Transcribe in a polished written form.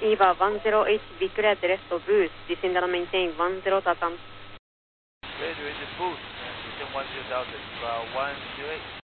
Eva 10HB clear the rest of boost. Descend and maintain 10 Tatam. Clear the boost. Descend 10 Delta. 108.